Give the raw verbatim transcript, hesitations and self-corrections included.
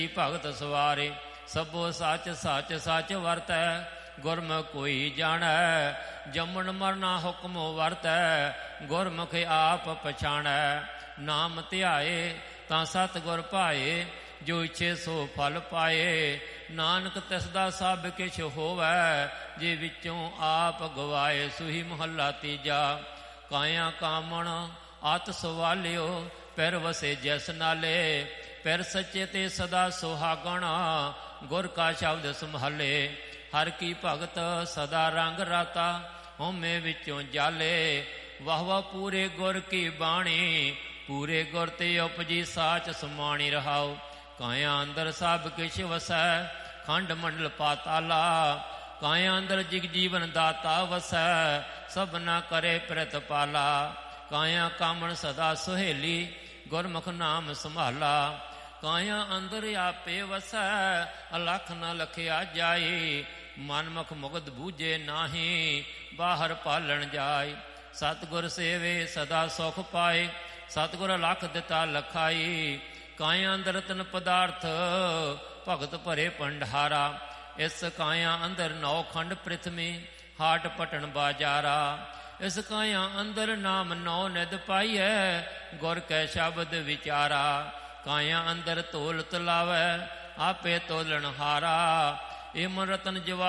ਭਗਤ ਸਵਾਰੇ। ਸਭੋ ਸੱਚ ਸੱਚ ਸੱਚ ਵਰਤੈ, ਗੁਰਮੁਖ ਕੋਈ ਜਾਣੈ। ਜੰਮਣ ਮਰਨਾ ਹੁਕਮ ਵਰਤੈ, ਗੁਰਮੁਖ ਆਪ ਪਛਾਣੈ। ਨਾਮ ਧਿਆਏ ਤਾਂ ਸਤਿਗੁਰ ਭਾਏ, ਜੋ ਇੱਛੇ ਸੋ ਫਲ ਪਾਏ। ਨਾਨਕ ਤਿਸ ਦਾ ਸਭ ਕਿਛ ਹੋਵੈ, ਜੇ ਵਿੱਚੋਂ ਆਪ ਗਵਾਏ। ਸੂਹੀ ਮਹੱਲਾ ਤੀਜਾ। ਕਾਇਆ ਕਾਮਣ ਆਤ ਸਵਾਲਿਓ, ਪਿਰ ਵਸੇ ਜੈਸ ਨਾਲੇ। ਪਿਰ ਸੱਚੇ ਤੇ ਸਦਾ ਸੁਹਾਗਣ, ਗੁਰ ਕਾ ਸ਼ਬਦ ਸੰਭਾਲੇ। ਹਰ ਕੀ ਭਗਤ ਸਦਾ ਰੰਗ ਰਾਤਾ, ਹਉਮੈ ਵਿੱਚੋਂ ਜਾਲੇ। ਵਾਹ ਵਾਹ ਪੂਰੇ ਗੁਰ ਕੀ ਬਾਣੀ, ਪੂਰੇ ਗੁਰ ਤੇ ਉਪਜੀ ਸਾਚ ਸਮਾਣੀ। ਰਹਾਉ ਕਾਇਆ ਅੰਦਰ ਸਭ ਕਿਛ ਵਸੈ, ਖੰਡ ਮੰਡਲ ਪਾਤਾਲਾ। ਕਾਇਆ ਅੰਦਰ ਜਿਗ ਜੀਵਨ ਦਾਤਾ ਵਸੈ, ਸਭਨਾ ਕਰੇ ਪ੍ਰਤਪਾਲਾ। ਕਾਇਆ ਕਾਮਣ ਸਦਾ ਸੁਹੇਲੀ, ਗੁਰਮੁਖ ਨਾਮ ਸੰਭਾਲਾ। ਕਾਇਆ ਅੰਦਰ ਆਪੇ ਵਸੈ, ਅਲਖ ਨ ਲਖਿਆ ਜਾਈ। ਮਨਮੁਖ ਮੁਗਧ ਬੂਝੇ ਨਾਹੀ, ਬਾਹਰ ਪਾਲਣ ਜਾਏ। ਸਤਿਗੁਰ ਸੇਵੇ ਸਦਾ ਸੁਖ ਪਾਏ, ਸਤਿਗੁਰ ਲਖ ਦਿੱਤਾ ਲਖਾਈ। ਕਾਇਆ ਅੰਦਰ ਰਤਨ ਪਦਾਰਥ, ਭਗਤ ਭਰੇ ਭੰਡਾਰਾ। ਇਸ ਕਾਇਆ ਅੰਦਰ ਨੌ ਖੰਡ ਪ੍ਰਿਥਵੀ, ਹਾਟ ਪਟਣ ਬਾਜਾਰਾ। ਇਸ ਕਾਇਆ ਅੰਦਰ ਨਾਮ ਨੌ ਨਿਧ ਪਾਈਐ, ਗੁਰ ਕੈ ਸ਼ਬਦ ਵਿਚਾਰਾ। ਕਾਇਆ ਅੰਦਰ ਤੋਲ ਤਲਾਵੈ, ਆਪੇ ਤੋਲਣ ਹਾਰਾ। ਇਹ ਮਨ ਰਤਨ ਜਵਾ